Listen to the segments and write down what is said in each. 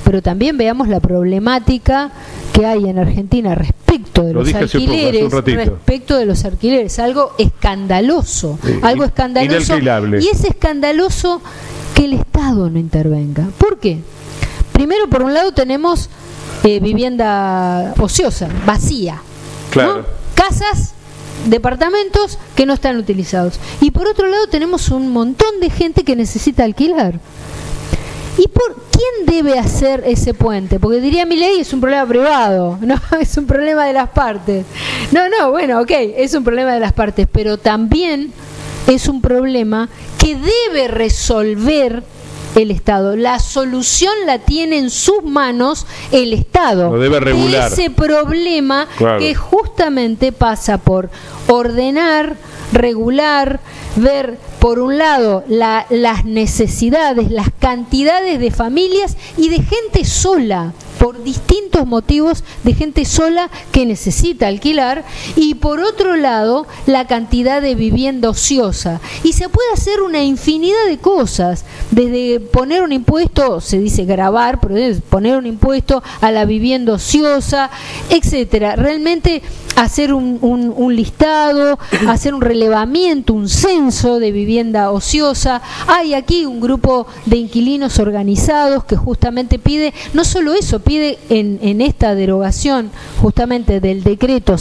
pero también veamos la problemática que hay en Argentina respecto de los alquileres, algo escandaloso, algo escandaloso, inalquilable. Y es escandaloso que el Estado no intervenga. ¿Por qué? Primero, por un lado tenemos vivienda ociosa, vacía, claro, ¿no? Casas, departamentos que no están utilizados, y por otro lado tenemos un montón de gente que necesita alquilar. ¿Y por quién debe hacer ese puente? Porque diría Milei, es un problema privado, no, es un problema de las partes. No, bueno, ok, es un problema de las partes, pero también es un problema que debe resolver el Estado. La solución la tiene en sus manos el Estado. Lo debe regular. Ese problema, claro, que justamente pasa por ordenar, regular, ver por un lado las necesidades, las cantidades de familias y de gente sola, por distintos motivos, de gente sola que necesita alquilar, y por otro lado la cantidad de vivienda ociosa. Y se puede hacer una infinidad de cosas, desde poner un impuesto, se dice gravar, pero es poner un impuesto a la vivienda ociosa, etcétera. Realmente hacer un listado, hacer un relevamiento, un censo de vivienda ociosa. Hay aquí un grupo de inquilinos organizados que justamente pide, no solo eso, pide en esta derogación justamente del decreto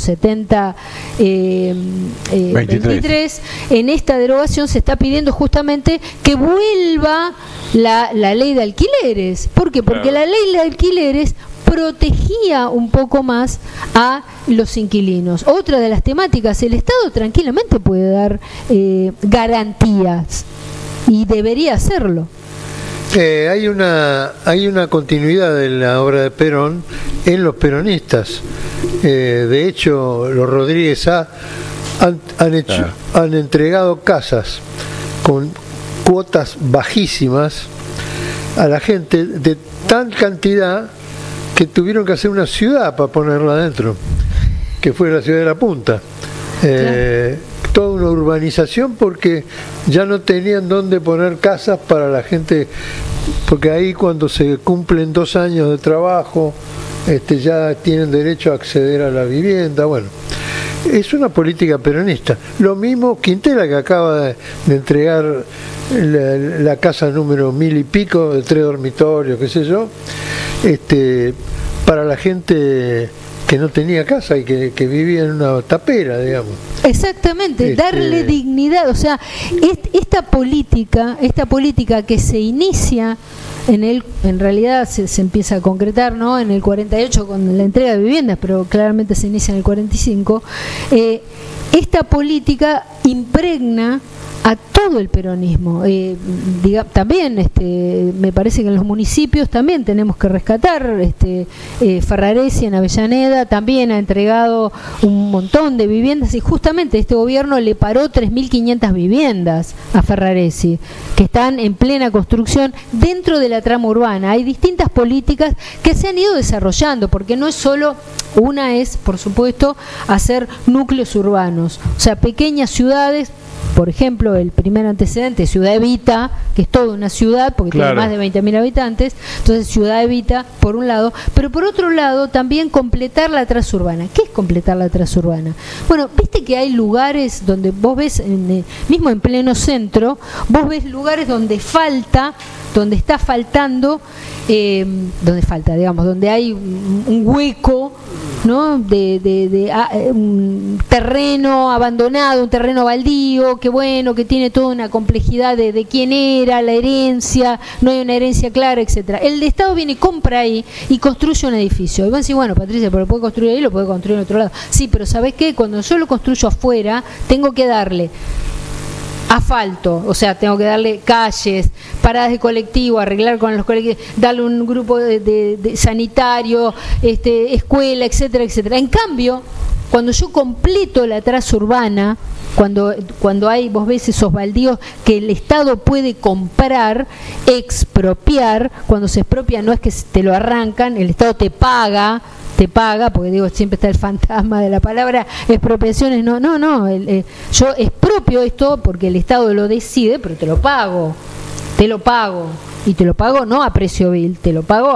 7023, en esta derogación se está pidiendo justamente que vuelva la ley de alquileres. ¿Por qué? Porque la ley de alquileres protegía un poco más a los inquilinos. Otra de las temáticas, el Estado tranquilamente puede dar garantías y debería hacerlo. Hay una continuidad de la obra de Perón en los peronistas. De hecho, los Rodríguez han entregado casas con cuotas bajísimas a la gente, de tal cantidad que tuvieron que hacer una ciudad para ponerla adentro, que fue la ciudad de La Punta. Claro. Toda una urbanización, porque ya no tenían dónde poner casas para la gente, porque ahí cuando se cumplen 2 años de trabajo ya tienen derecho a acceder a la vivienda. Bueno, es una política peronista. Lo mismo Quintela, que acaba de entregar la casa número 1000 y pico, de 3 dormitorios, qué sé yo, para la gente que no tenía casa y que vivía en una tapera, digamos. Exactamente, darle dignidad. O sea, esta política que se inicia en realidad se empieza a concretar, ¿no?, en el 48 con la entrega de viviendas, pero claramente se inicia en el 45. Esta política impregna a todo el peronismo. También me parece que en los municipios también tenemos que rescatar. Ferraresi en Avellaneda también ha entregado un montón de viviendas, y justamente este gobierno le paró 3.500 viviendas a Ferraresi, que están en plena construcción dentro de la trama urbana. Hay distintas políticas que se han ido desarrollando, porque no es solo una, es por supuesto hacer núcleos urbanos, o sea, pequeñas ciudades. Por ejemplo, el primer antecedente, Ciudad Evita, que es toda una ciudad, porque claro, tiene más de 20.000 habitantes. Entonces, Ciudad Evita, por un lado, pero por otro lado, también completar la transurbana. ¿Qué es completar la transurbana? Bueno, viste que hay lugares donde vos ves, mismo en pleno centro, vos ves lugares donde está faltando, donde hay un hueco, ¿no?, un terreno abandonado, un terreno baldío, que bueno, que tiene toda una complejidad de quién era, la herencia, no hay una herencia clara, etcétera. El Estado viene y compra ahí y construye un edificio. Y van a decir, bueno, Patricia, pero lo puede construir ahí, lo puede construir en otro lado. Sí, pero ¿sabés qué? Cuando yo lo construyo afuera, tengo que darle asfalto, o sea, tengo que darle calles, paradas de colectivo, arreglar con los colectivos, darle un grupo de sanitario, escuela, etcétera, etcétera. En cambio, cuando yo completo la traza urbana, cuando hay, vos ves esos baldíos que el Estado puede comprar, expropiar. Cuando se expropia no es que te lo arrancan, el Estado te paga, porque digo, siempre está el fantasma de la palabra expropiaciones. No, yo expropio esto porque el Estado lo decide, pero te lo pago, y te lo pago no a precio vil, te lo pago